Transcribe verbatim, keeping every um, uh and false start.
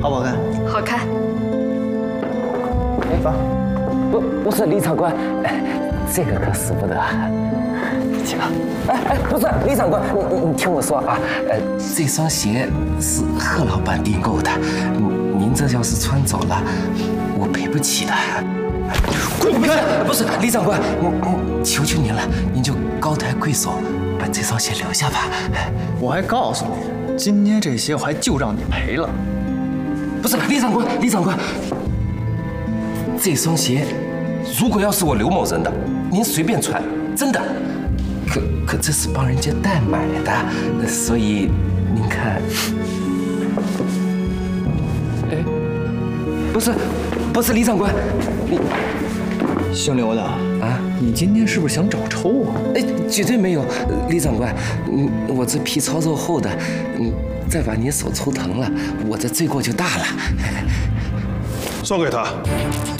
好不好看？ 好看。 哎，爸，不，不是李长官，哎，这个可使不得。行了，哎哎，不是李长官，你你你听我说啊，呃，这双鞋是贺老板订购的，您您这要是穿走了，我赔不起的。滚开！不是李长官，我我求求您了，您就高抬贵手，把这双鞋留下吧。 我还告诉你，今天这鞋我还就让你赔了。 不是李长官，李长官，这双鞋如果要是我刘某人的，您随便穿，真的。可可这是帮人家代买的，所以您看，哎，不是，不是李长官，你姓刘的啊， 你今天是不是想找抽啊？ 哎，绝对没有，李长官，嗯，我这皮糙肉厚的，嗯，再把您手抽疼了，我这罪过就大了。 送给他。